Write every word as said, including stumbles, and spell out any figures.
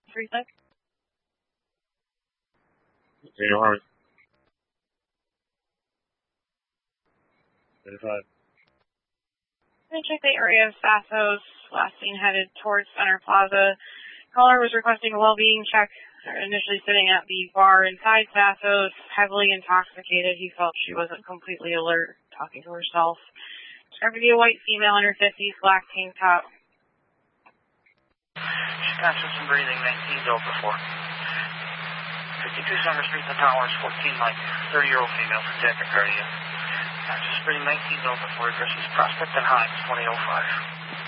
three six. Okay, no worries. thirty-five. Gonna check the area of Sassos, last seen headed towards Center Plaza. Caller was requesting a well-being check, initially sitting at the bar inside Sassos, heavily intoxicated. He felt she wasn't completely alert, talking to herself. Described to be a white female in her fifties, black tank top. She passed with some breathing, nineteen Delta four. fifty-two Summer Street, the Towers, fourteen Mike, thirty-year-old female, tachycardia. Just breathing nineteen Delta four, addresses Prospect and Hines, twenty oh five.